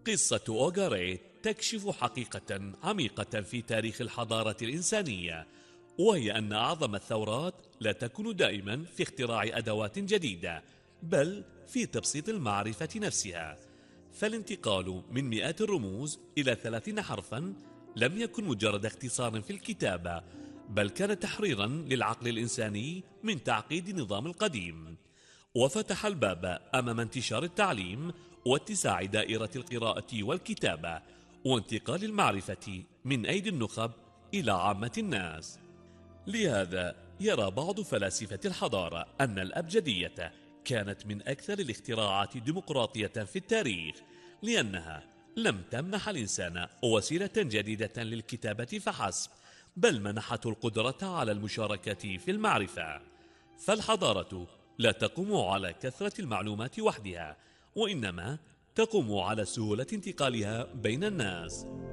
قصة أوغاريت تكشف حقيقة عميقة في تاريخ الحضارة الإنسانية، وهي أن أعظم الثورات لا تكون دائما في اختراع أدوات جديدة، بل في تبسيط المعرفة نفسها. فالانتقال من مئات الرموز إلى 30 حرفا لم يكن مجرد اختصار في الكتابة، بل كان تحريرا للعقل الإنساني من تعقيد النظام القديم، وفتح الباب أمام انتشار التعليم واتساع دائرة القراءة والكتابة وانتقال المعرفة من أيدي النخب إلى عامة الناس. لهذا يرى بعض فلاسفة الحضارة أن الأبجدية كانت من أكثر الاختراعات ديمقراطية في التاريخ، لأنها لم تمنح الإنسان وسيلة جديدة للكتابة فحسب، بل منحته القدرة على المشاركة في المعرفة. فالحضارة لا تقوم على كثرة المعلومات وحدها، وإنما تقوم على سهولة انتقالها بين الناس.